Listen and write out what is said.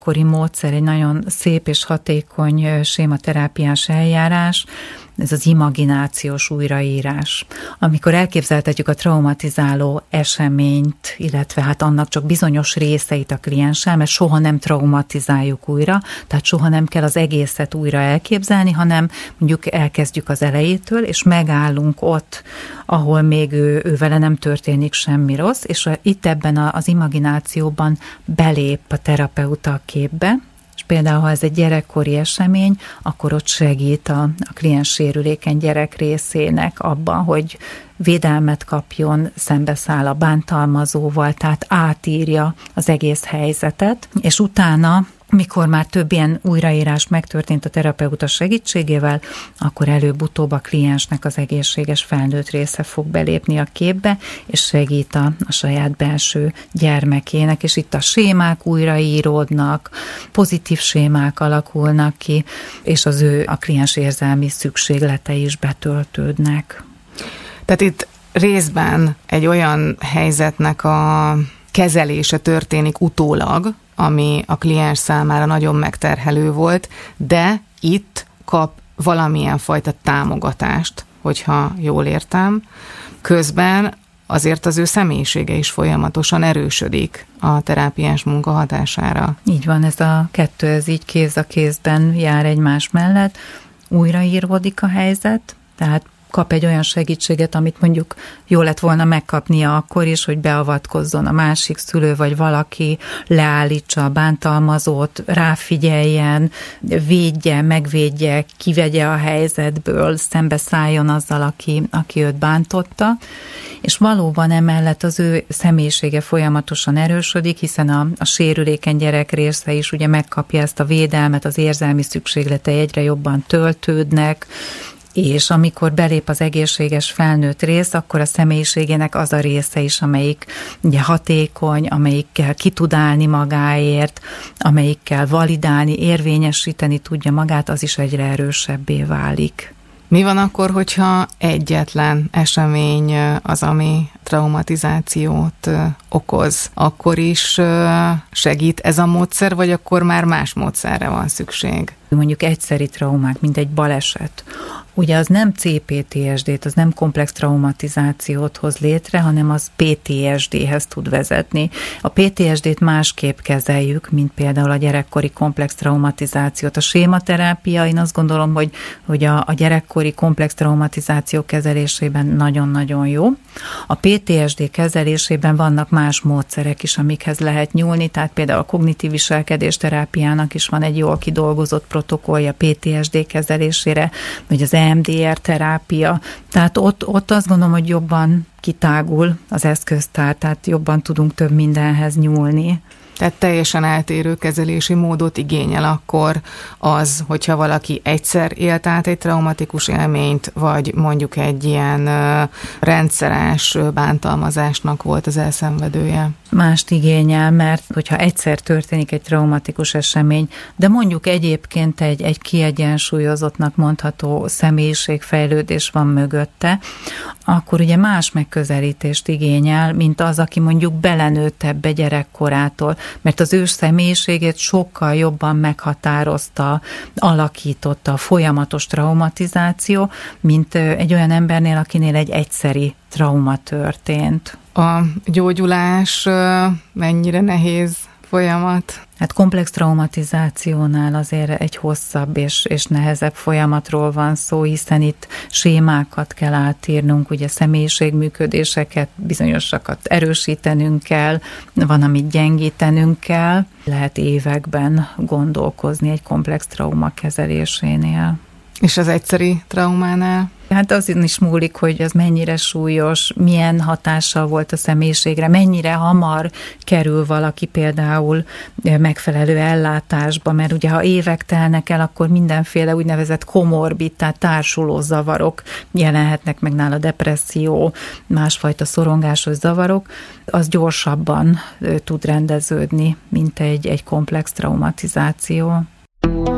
gyerekkori módszer, egy nagyon szép és hatékony sématerápiás eljárás, ez az imaginációs újraírás. Amikor elképzeltetjük a traumatizáló eseményt, illetve hát annak csak bizonyos részeit a klienssel, mert soha nem traumatizáljuk újra, tehát soha nem kell az egészet újra elképzelni, hanem mondjuk elkezdjük az elejétől, és megállunk ott, ahol még ő vele nem történik semmi rossz, és itt ebben az imaginációban belép a terapeuta a képbe, és például, ha ez egy gyerekkori esemény, akkor ott segít a kliens sérülékeny gyerek részének abban, hogy védelmet kapjon, szembeszáll a bántalmazóval, tehát átírja az egész helyzetet, és utána, mikor már több ilyen újraírás megtörtént a terapeuta segítségével, akkor előbb-utóbb a kliensnek az egészséges felnőtt része fog belépni a képbe, és segít a saját belső gyermekének, és itt a sémák újraíródnak, pozitív sémák alakulnak ki, és a kliens érzelmi szükségletei is betöltődnek. Tehát itt részben egy olyan helyzetnek a kezelése történik utólag, ami a kliens számára nagyon megterhelő volt, de itt kap valamilyen fajta támogatást, hogyha jól értem. Közben azért az ő személyisége is folyamatosan erősödik a terápiás munka hatására. Így van, ez a kettő, ez így kéz a kézben jár egymás mellett. Újraíródik a helyzet, tehát kap egy olyan segítséget, amit mondjuk jó lett volna megkapnia akkor is, hogy beavatkozzon a másik szülő, vagy valaki, leállítsa a bántalmazót, ráfigyeljen, védje, megvédje, kivegye a helyzetből, szembeszálljon azzal, aki őt bántotta. És valóban emellett az ő személyisége folyamatosan erősödik, hiszen a sérülékeny gyerek része is ugye megkapja ezt a védelmet, az érzelmi szükségletei egyre jobban töltődnek, és amikor belép az egészséges felnőtt rész, akkor a személyiségének az a része is, amelyik ugye hatékony, amelyikkel ki tud állni magáért, amelyikkel validálni, érvényesíteni tudja magát, az is egyre erősebbé válik. Mi van akkor, hogyha egyetlen esemény az, ami traumatizációt okoz? Akkor is segít ez a módszer, vagy akkor már más módszerre van szükség? Mondjuk egyszeri traumák, mint egy baleset. Ugye az nem CPTSD-t, az nem komplex traumatizációt hoz létre, hanem az PTSD-hez tud vezetni. A PTSD-t másképp kezeljük, mint például a gyerekkori komplex traumatizációt. A sématerápia, én azt gondolom, hogy a gyerekkori komplex traumatizáció kezelésében nagyon-nagyon jó. A PTSD kezelésében vannak más módszerek is, amikhez lehet nyúlni, tehát például a kognitív viselkedésterápiának is van egy jól kidolgozott protokollja PTSD kezelésére, vagy az EMDR terápia. Tehát ott azt gondolom, hogy jobban kitágul az eszköztár, tehát jobban tudunk több mindenhez nyúlni. Tehát teljesen eltérő kezelési módot igényel akkor az, hogyha valaki egyszer élt át egy traumatikus élményt, vagy mondjuk egy ilyen rendszeres bántalmazásnak volt az elszenvedője. Mást igényel, mert hogyha egyszer történik egy traumatikus esemény, de mondjuk egyébként egy kiegyensúlyozottnak mondható személyiségfejlődés van mögötte, akkor ugye más megközelítést igényel, mint az, aki mondjuk belenőtt ebbe gyerekkorától, mert az ő személyiségét sokkal jobban meghatározta, alakította a folyamatos traumatizáció, mint egy olyan embernél, akinél egy egyszeri trauma történt. A gyógyulás mennyire nehéz folyamat? Hát komplex traumatizációnál azért egy hosszabb és nehezebb folyamatról van szó, hiszen itt sémákat kell átírnunk, ugye személyiségműködéseket, bizonyosakat erősítenünk kell, van, amit gyengítenünk kell. Lehet években gondolkozni egy komplex trauma kezelésénél. És az egyszeri traumánál? Hát azon is múlik, hogy az mennyire súlyos, milyen hatással volt a személyiségre, mennyire hamar kerül valaki például megfelelő ellátásba, mert ugye ha évek telnek el, akkor mindenféle úgynevezett komorbid, tehát társuló zavarok jelenhetnek meg nála, depresszió, másfajta szorongásos zavarok, az gyorsabban tud rendeződni, mint egy komplex traumatizáció.